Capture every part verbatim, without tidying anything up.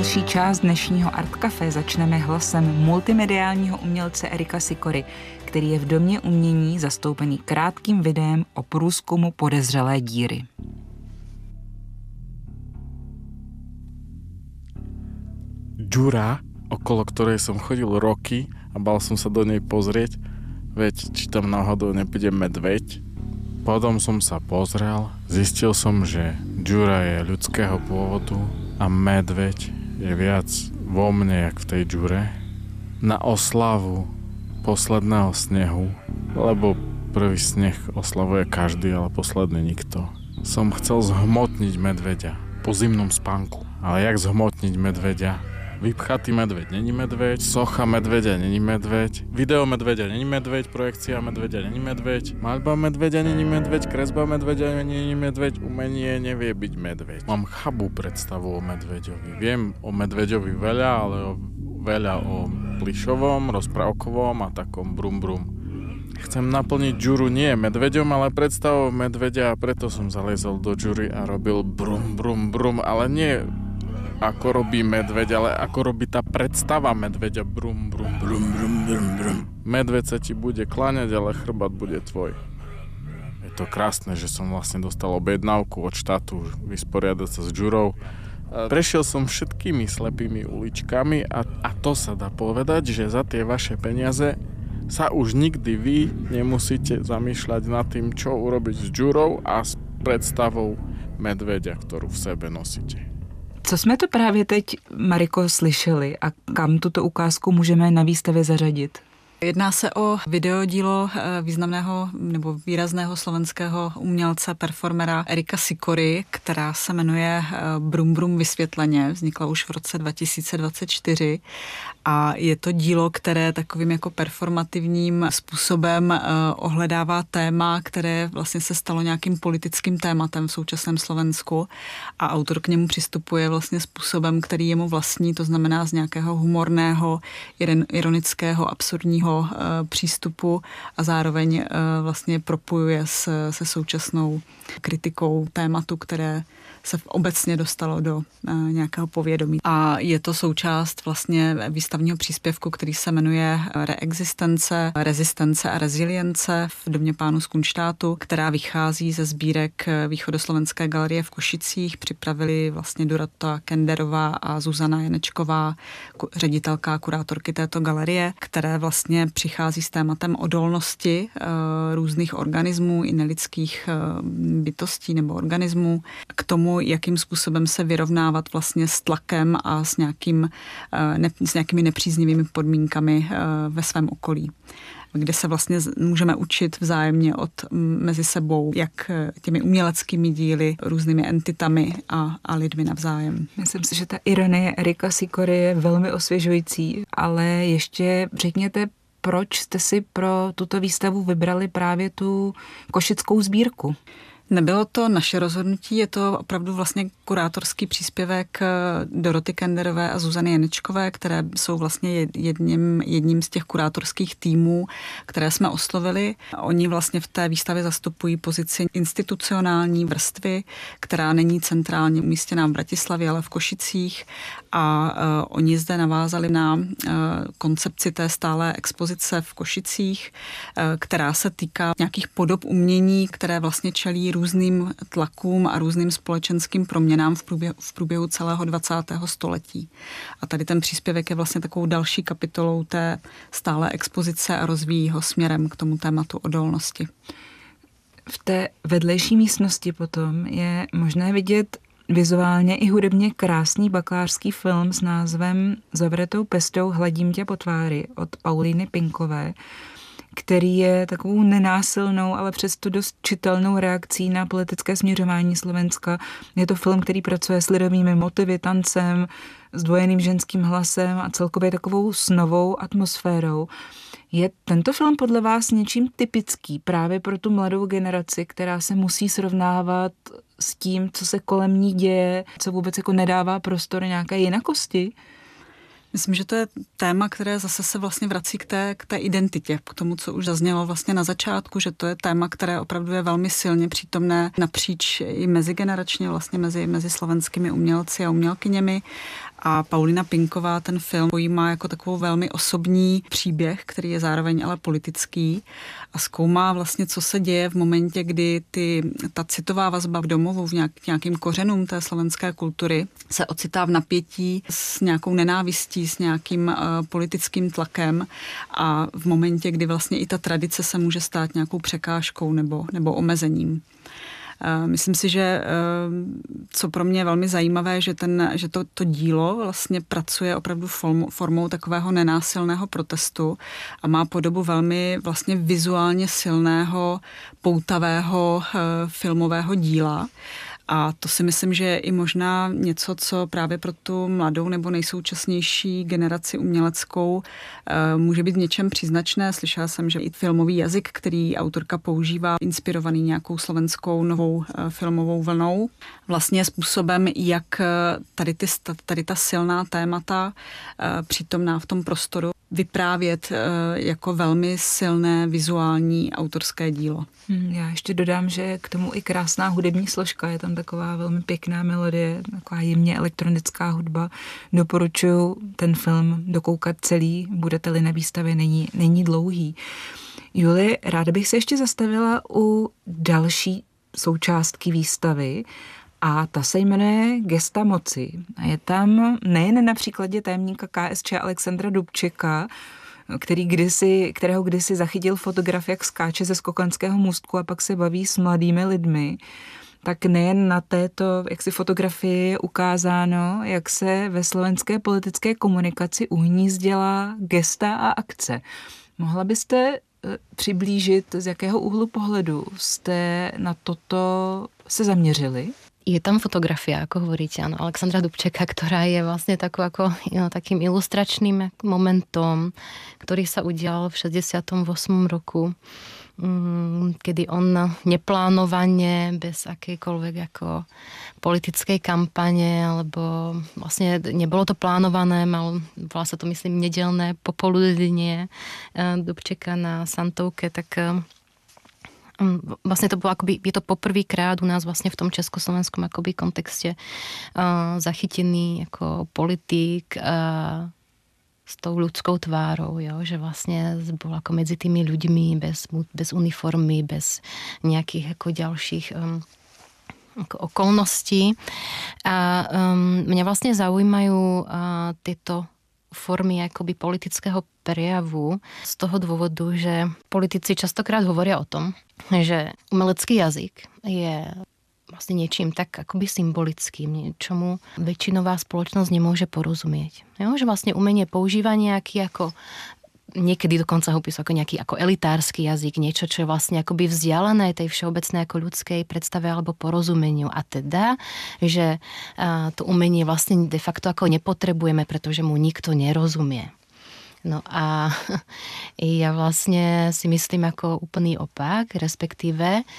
Další část dnešního Art Café začneme hlasem multimediálního umělce Erika Sikory, který je v Domě umění zastoupený krátkým videem o průzkumu podezřelé díry. Džura, okolo ktorej som chodil roky a bal som sa do nej pozrieť, veď či tam náhodou nebude medveď. Potom som sa pozrel, zistil som, že džura je ľudského pôvodu a medveď je viac vo mne, jak v tej džure. Na oslavu posledného snehu, lebo prvý sneh oslavuje každý, ale posledný nikto, som chcel zhmotniť medveďa po zimnom spánku. Ale jak zhmotniť medveďa? Vypchatý medveď není medveď, socha medveďa není medveď, video medveďa není medveď, projekcia medveďa není medveď, maľba medveďa není medveď, kresba medveďa není medveď, umenie nevie byť medveď. Mám chabú predstavu o medveďovi. Viem o medveďovi veľa, ale o, veľa o plišovom, rozprávkovom a takom brum brum. Chcem naplniť džuru nie medveďom, ale predstavou medveďa, a preto som zalezol do džury a robil brum brum brum, ale nie ako robí medveď, ale ako robí tá predstava medveďa. Brum, brum, brum, brum, brum, brum. Medveď sa ti bude kláňať, ale chrbát bude tvoj. Je to krásne, že som vlastne dostal objednávku od štátu vysporiadať sa s džurou. Prešiel som všetkými slepými uličkami a, a to sa dá povedať, že za tie vaše peniaze sa už nikdy vy nemusíte zamýšľať nad tým, čo urobiť s džurou a s predstavou medveďa, ktorú v sebe nosíte. Co jsme to právě teď, Mariko, slyšeli a kam tuto ukázku můžeme na výstavě zařadit? Jedná se o videodílo významného nebo výrazného slovenského umělce, performera Erika Sikory, která se jmenuje Brum Brum vysvětleně. Vznikla už v roce dva tisíce dvacet čtyři a je to dílo, které takovým jako performativním způsobem ohledává téma, které vlastně se stalo nějakým politickým tématem v současném Slovensku a autor k němu přistupuje vlastně způsobem, který je mu vlastní, to znamená z nějakého humorného, ironického, absurdního přístupu a zároveň vlastně propojuje se, se současnou kritikou tématu, které se obecně dostalo do nějakého povědomí. A je to součást vlastně výstavního příspěvku, který se jmenuje Reexistence, rezistence a rezilience v Domě pánů z Kunštátu, která vychází ze sbírek Východoslovenské galerie v Košicích. Připravili vlastně Dorota Kenderová a Zuzana Janečková, ředitelka a kurátorky této galerie, které vlastně přichází s tématem odolnosti různých organismů i nelidských bytostí nebo organismů k tomu, jakým způsobem se vyrovnávat vlastně s tlakem a s, nějakým, ne, s nějakými nepříznivými podmínkami ve svém okolí, kde se vlastně můžeme učit vzájemně od mezi sebou, jak těmi uměleckými díly, různými entitami a, a lidmi navzájem. Myslím si, že ta ironie Erika Sikory je velmi osvěžující, ale ještě řekněte, proč jste si pro tuto výstavu vybrali právě tu košickou sbírku? Nebylo to naše rozhodnutí, je to opravdu vlastně kurátorský příspěvek Doroty Kenderové a Zuzany Janečkové, které jsou vlastně jedním, jedním z těch kurátorských týmů, které jsme oslovili. Oni vlastně v té výstavě zastupují pozici institucionální vrstvy, která není centrálně umístěná v Bratislavě, ale v Košicích a uh, oni zde navázali na uh, koncepci té stálé expozice v Košicích, uh, která se týká nějakých podob umění, které vlastně čelí různým tlakům a různým společenským proměnám v průběhu, v průběhu celého dvacátého století. A tady ten příspěvek je vlastně takovou další kapitolou té stálé expozice a rozvíjí ho směrem k tomu tématu odolnosti. V té vedlejší místnosti potom je možné vidět vizuálně i hudebně krásný bakalářský film s názvem Zavřetou pestou hladím tě po tváři od Paulíny Pinkové, který je takovou nenásilnou, ale přesto dost čitelnou reakcí na politické směřování Slovenska. Je to film, který pracuje s lidovými motivy, tancem, zdvojeným ženským hlasem a celkově takovou snovou atmosférou. Je tento film podle vás něčím typický právě pro tu mladou generaci, která se musí srovnávat s tím, co se kolem ní děje, co vůbec jako nedává prostor nějaké jinakosti? Myslím, že to je téma, které zase se vlastně vrací k té, k té identitě, k tomu, co už zaznělo vlastně na začátku, že to je téma, které opravdu je velmi silně přítomné napříč i mezigeneračně, vlastně mezi, mezi slovenskými umělci a umělkyněmi. A Paulina Pinková ten film pojímá jako takovou velmi osobní příběh, který je zároveň ale politický a zkoumá vlastně, co se děje v momentě, kdy ty, ta citová vazba k domovu, v nějak, nějakým kořenům té slovenské kultury se ocitá v napětí s nějakou nenávistí, s nějakým uh, politickým tlakem a v momentě, kdy vlastně i ta tradice se může stát nějakou překážkou nebo, nebo omezením. Myslím si, že co pro mě je velmi zajímavé, že, ten, že to, to dílo vlastně pracuje opravdu formou, formou takového nenásilného protestu a má podobu velmi vlastně vizuálně silného, poutavého filmového díla. A to si myslím, že je i možná něco, co právě pro tu mladou nebo nejsoučasnější generaci uměleckou může být v něčem příznačné. Slyšela jsem, že i filmový jazyk, který autorka používá, inspirovaný nějakou slovenskou novou filmovou vlnou, vlastně způsobem, jak tady, ty, tady ta silná témata přítomná v tom prostoru vyprávět jako velmi silné vizuální autorské dílo. Já ještě dodám, že k tomu i krásná hudební složka, je tam taková velmi pěkná melodie, taková jemně elektronická hudba. Doporučuji ten film dokoukat celý, budete-li na výstavě, není, není dlouhý. Juli, ráda bych se ještě zastavila u další součástky výstavy, a ta se jmenuje Gesta moci. A je tam nejen na příkladě tajemníka K S Č Alexandra Dubčeka, který kdysi, kterého kdysi zachytil fotograf, jak skáče ze skokanského můstku a pak se baví s mladými lidmi, tak nejen na této jaksi fotografii je ukázáno, jak se ve slovenské politické komunikaci uhnízdila gesta a akce. Mohla byste přiblížit, z jakého úhlu pohledu jste na toto se zaměřili? Je tam fotografia, ako hovoríte, áno, Alexandra Dubčeka, ktorá je vlastne takú ako, no, takým ilustračným momentom, ktorý sa udial v šesťdesiatom ôsmom roku, kedy on neplánovane, bez akejkoľvek ako politickej kampane, alebo vlastne nebolo to plánované, mal, volá sa to, myslím, nedelné popoludnie Dubčeka na Santovke, tak vlastne to bolo akoby, je to poprvýkrát u nás vlastne v tom československom akoby kontexte uh, zachytený ako politik uh, s tou ľudskou tvárou, jo? Že vlastne bol ako medzi tými ľuďmi bez, bez uniformy, bez nejakých ako ďalších um, ako okolností. A um, mňa vlastne zaujímajú uh, tieto formy akoby politického prejavu z toho dôvodu, že politici častokrát hovoria o tom, že umelecký jazyk je vlastne niečím tak akoby symbolickým, niečomu väčšinová spoločnosť nemôže porozumieť. Jo? Že vlastne umenie používa nejaký ako niekedy dokonca ho písal ako nejaký ako elitársky jazyk, niečo, čo je vlastne akoby vzdialené tej všeobecnej ako ľudskej predstave alebo porozumeniu. A teda, že to umenie vlastne de facto ako nepotrebujeme, pretože mu nikto nerozumie. No a ja vlastne si myslím ako úplný opak, respektíve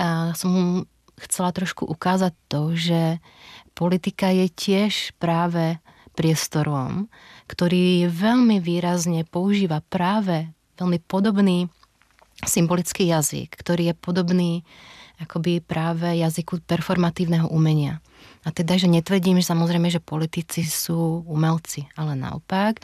som chcela trošku ukázať to, že politika je tiež práve priestorom, ktorý veľmi výrazne používa práve veľmi podobný symbolický jazyk, ktorý je podobný akoby práve jazyku performatívneho umenia. A teda, že netvrdím, že samozrejme, že politici sú umelci, ale naopak,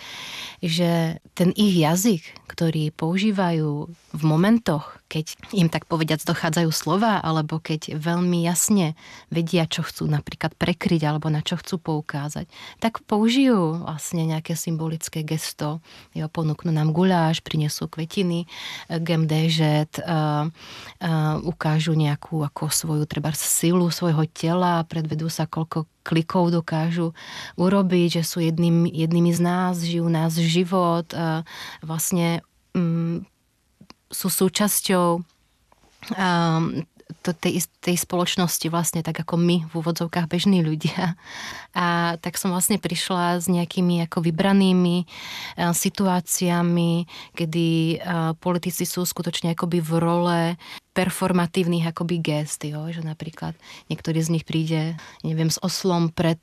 že ten ich jazyk, ktorý používajú v momentoch, keď im tak povediac dochádzajú slova, alebo keď veľmi jasne vedia, čo chcú napríklad prekryť, alebo na čo chcú poukázať, tak použijú vlastne nejaké symbolické gesto. Jo, ponúknú nám guláš, prinesú kvetiny, gemdežet, uh, uh, ukážu nejakú ako svoju treba silu svojho tela, predvedú sa koľko klikov dokážu urobiť, že sú jedným, jednými z nás, žijú nás život, vlastne um, sú súčasťou um, to, tej, tej spoločnosti vlastne, tak ako my v úvodzovkách bežní ľudia. A tak som vlastne prišla s nejakými ako vybranými uh, situáciami, kedy uh, politici sú skutočne akoby v role performatívnych akoby gest, jo? Že napríklad niektorý z nich príde, neviem, s oslom pred,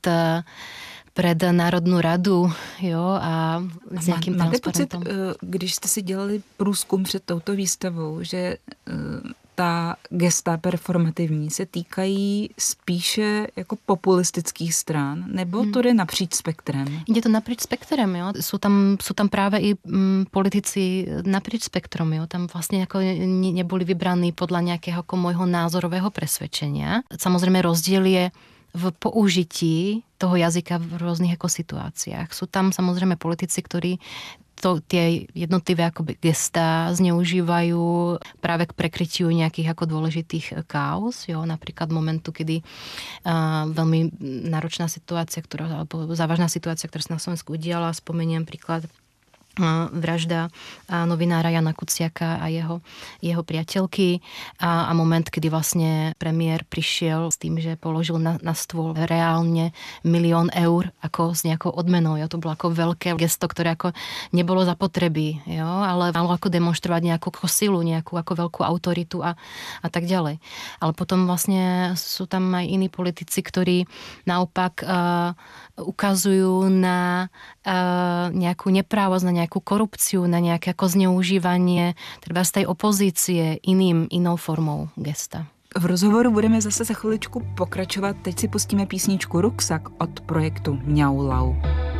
pred Národnú radu, jo, a s nejakým Máte transparentom. pocit, když jste si dělali průzkum před touto výstavou, že ta gesta performativní se týkají spíše jako populistických stran, nebo hmm. to jde napříč spektrem? Jde to napříč spektrem, jo. Jsou tam, jsou tam právě i mm, politici napříč spektrom, jo. Tam vlastně jako ne, neboli vybraní podle nějakého jako môjho názorového presvedčenia. Samozřejmě rozdíl je v použití toho jazyka v různých jako situáciách. Jsou tam samozřejmě politici, ktorí to, tie jednotlivé akoby gestá zneužívajú práve k prekrytiu nejakých ako dôležitých kauz, jo, napríklad momentu, kedy uh, veľmi náročná situácia, ktorá, alebo závažná situácia, ktorá sa na Slovensku udiala, spomeniem príklad vražda novinára Jana Kuciaka a jeho, jeho priateľky a, a moment, kedy vlastne premiér prišiel s tým, že položil na, na stôl reálne milión eur ako s nejakou odmenou. Jo. To bolo ako veľké gesto, ktoré ako nebolo zapotreby, jo, ale malo ako demonstrovať nejakú silu, nejakú ako veľkú autoritu a, a tak ďalej. Ale potom vlastne sú tam aj iní politici, ktorí naopak uh, ukazujú na uh, nejakú neprávosť, na nejakú korupciu, na nejaké ako zneužívanie třeba z tej opozície iným, inou formou gesta. V rozhovoru budeme zase za chviličku pokračovat. Teď si pustíme písničku Ruksak od projektu Mňaulau.